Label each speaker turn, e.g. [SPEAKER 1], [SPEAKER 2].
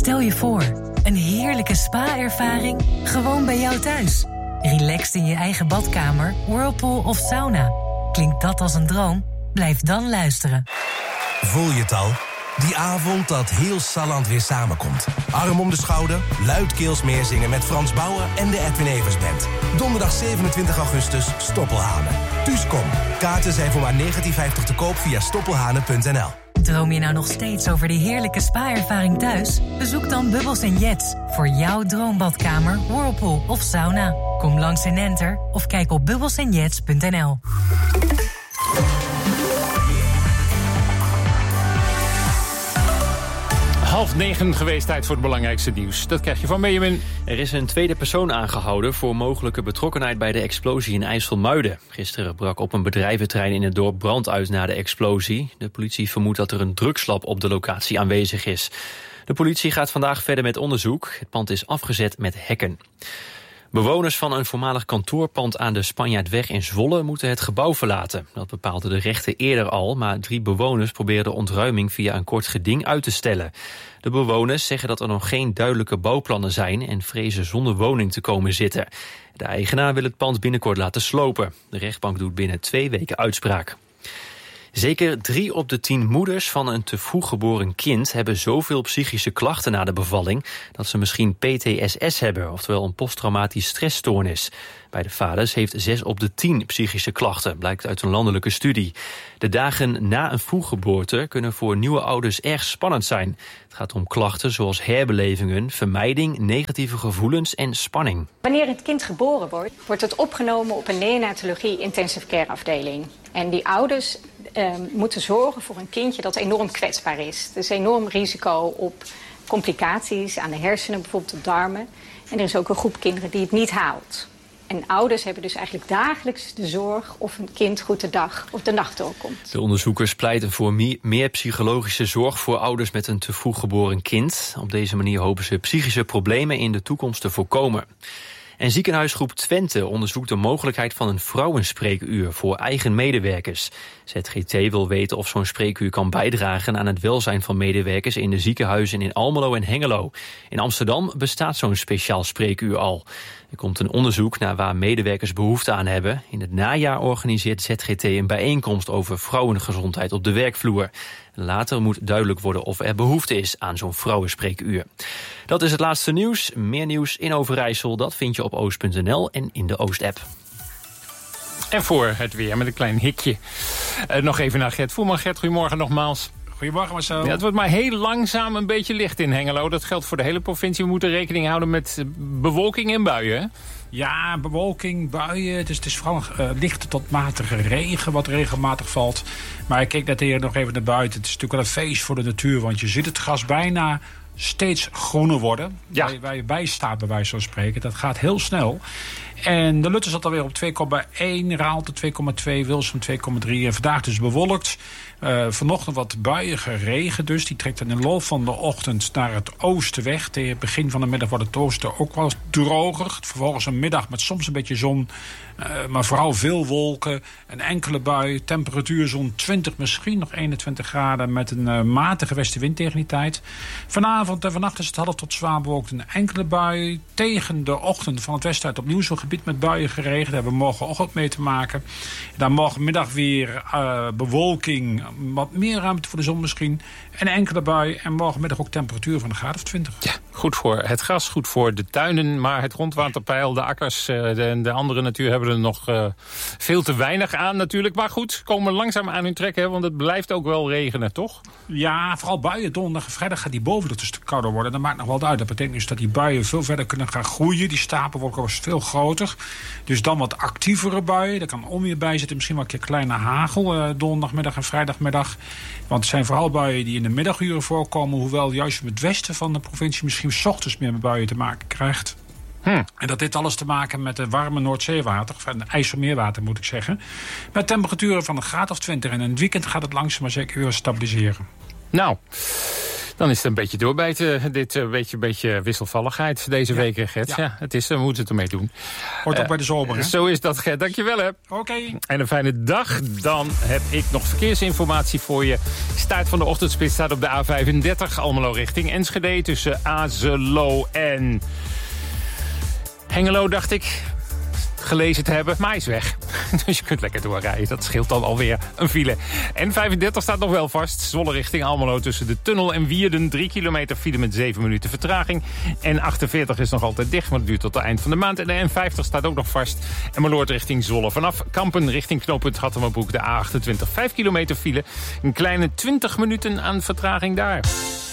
[SPEAKER 1] Stel je voor, een heerlijke spa-ervaring gewoon bij jou thuis. Relaxed in je eigen badkamer, whirlpool of sauna. Klinkt dat als een droom? Blijf dan luisteren.
[SPEAKER 2] Voel je het al? Die avond dat heel Salland weer samenkomt. Arm om de schouder, luidkeels meezingen met Frans Bauer en de Edwin Evers Band. Donderdag 27 augustus, Stoppelhanen. Thuis kom. Kaarten zijn voor maar €19,50 te koop via stoppelhanen.nl.
[SPEAKER 1] Droom je nou nog steeds over die heerlijke spa-ervaring thuis? Bezoek dan Bubbles & Jets voor jouw droombadkamer, whirlpool of sauna. Kom langs in Enter of kijk op bubbelsandjets.nl.
[SPEAKER 3] 8:30 geweest, tijd voor het belangrijkste nieuws. Dat krijg je van Benjamin.
[SPEAKER 4] Er is een tweede persoon aangehouden voor mogelijke betrokkenheid bij de explosie in IJsselmuiden. Gisteren brak op een bedrijventerrein in het dorp brand uit na de explosie. De politie vermoedt dat er een drugslab op de locatie aanwezig is. De politie gaat vandaag verder met onderzoek. Het pand is afgezet met hekken. Bewoners van een voormalig kantoorpand aan de Spanjaardweg in Zwolle moeten het gebouw verlaten. Dat bepaalde de rechter eerder al, maar 3 bewoners probeerden de ontruiming via een kort geding uit te stellen. De bewoners zeggen dat er nog geen duidelijke bouwplannen zijn en vrezen zonder woning te komen zitten. De eigenaar wil het pand binnenkort laten slopen. De rechtbank doet binnen 2 weken uitspraak. Zeker 3 op de 10 moeders van een te vroeg geboren kind hebben zoveel psychische klachten na de bevalling dat ze misschien PTSS hebben, oftewel een posttraumatisch stressstoornis. Bij de vaders heeft 6 op de 10 psychische klachten, blijkt uit een landelijke studie. De dagen na een vroeggeboorte kunnen voor nieuwe ouders erg spannend zijn. Het gaat om klachten zoals herbelevingen, vermijding, negatieve gevoelens en spanning.
[SPEAKER 5] Wanneer het kind geboren wordt, wordt het opgenomen op een neonatologie intensive care afdeling. En die ouders moeten zorgen voor een kindje dat enorm kwetsbaar is. Er is enorm risico op complicaties aan de hersenen, bijvoorbeeld de darmen. En er is ook een groep kinderen die het niet haalt. En ouders hebben dus eigenlijk dagelijks de zorg of een kind goed de dag of de nacht doorkomt.
[SPEAKER 4] De onderzoekers pleiten voor meer psychologische zorg voor ouders met een te vroeg geboren kind. Op deze manier hopen ze psychische problemen in de toekomst te voorkomen. En ziekenhuisgroep Twente onderzoekt de mogelijkheid van een vrouwenspreekuur voor eigen medewerkers. ZGT wil weten of zo'n spreekuur kan bijdragen aan het welzijn van medewerkers in de ziekenhuizen in Almelo en Hengelo. In Amsterdam bestaat zo'n speciaal spreekuur al. Er komt een onderzoek naar waar medewerkers behoefte aan hebben. In het najaar organiseert ZGT een bijeenkomst over vrouwengezondheid op de werkvloer. Later moet duidelijk worden of er behoefte is aan zo'n vrouwenspreekuur. Dat is het laatste nieuws. Meer nieuws in Overijssel, dat vind je op oost.nl en in de Oost-app.
[SPEAKER 3] En voor het weer met een klein hikje. Nog even naar Gert Voerman. Gert, goedemorgen nogmaals.
[SPEAKER 6] Goedemorgen Marcel.
[SPEAKER 3] Ja, het wordt maar heel langzaam een beetje licht in Hengelo. Dat geldt voor de hele provincie. We moeten rekening houden met bewolking en buien, hè?
[SPEAKER 6] Ja, bewolking, buien. Dus het is vooral lichte tot matige regen wat regelmatig valt. Maar ik keek net hier nog even naar buiten. Het is natuurlijk wel een feest voor de natuur. Want je ziet het gras bijna steeds groener worden.
[SPEAKER 3] Ja.
[SPEAKER 6] Waar je bij staat, bij wijze van spreken. Dat gaat heel snel. En de Lutte zat alweer op 2,1, Raalte 2,2, Wilsum 2,3. En vandaag dus bewolkt. Vanochtend wat buiige regen dus. Die trekt in de loop van de ochtend naar het oosten weg. Tegen het begin van de middag wordt het oosten ook wel droger. Vervolgens een middag met soms een beetje zon. Maar vooral veel wolken. Een enkele bui. Temperatuur zo'n 20, misschien nog 21 graden. Met een matige westenwind tegen die tijd. Vanavond en vannacht is het half tot zwaar bewolkt. Een enkele bui. Tegen de ochtend van het westen uit opnieuw zo'n gebied met buien geregend. Daar hebben we morgenochtend mee te maken. Dan morgenmiddag weer bewolking. Wat meer ruimte voor de zon misschien. En een enkele bui. En morgenmiddag ook temperatuur van een graad of 20.
[SPEAKER 3] Ja, goed voor het gras, goed voor de tuinen. Maar het grondwaterpeil, de akkers en de andere natuur hebben er nog veel te weinig aan natuurlijk. Maar goed, komen langzaam aan hun trek, hè, want het blijft ook wel regenen, toch?
[SPEAKER 6] Ja, vooral buien. Donderdag en vrijdag gaat die boven een stuk kouder worden. Dat maakt nog wel uit. Dat betekent dus dat die buien veel verder kunnen gaan groeien. Die stapelwolken worden veel groter. Dus dan wat actievere buien. Er kan onweer bij zitten. Misschien wel een keer kleine hagel. Donderdagmiddag en vrijdagmiddag. Want het zijn vooral buien die in de middaguren voorkomen. Hoewel juist met het westen van de provincie misschien 's ochtends meer met buien te maken krijgt. En dat dit alles te maken met de warme Noordzeewater, van IJsselmeerwater moet ik zeggen. Met temperaturen van een graad of 20. En in het weekend gaat het langzaam maar zeker weer stabiliseren.
[SPEAKER 3] Nou, Dan is het een beetje doorbijten, dit beetje wisselvalligheid deze week, Gert. Ja, het is, we moeten het ermee doen.
[SPEAKER 6] Hoort ook bij de zomer, hè?
[SPEAKER 3] Zo is dat, Gert. Dankjewel, hè.
[SPEAKER 6] Oké.
[SPEAKER 3] En een fijne dag. Dan heb ik nog verkeersinformatie voor je. Start van de ochtendspits staat op de A35, Almelo richting Enschede, tussen Azelo en Hengelo, dacht ik gelezen te hebben, maar hij is weg. Dus je kunt lekker doorrijden. Dat scheelt dan alweer een file. En 35 staat nog wel vast. Zwolle richting Almelo tussen de Tunnel en Wierden. 3 kilometer file met 7 minuten vertraging. En 48 is nog altijd dicht, maar het duurt tot het eind van de maand. En de N50 staat ook nog vast. En Meloord richting Zwolle. Vanaf Kampen richting knooppunt Gattemerbroek de A28. 5 kilometer file. Een kleine 20 minuten aan vertraging daar.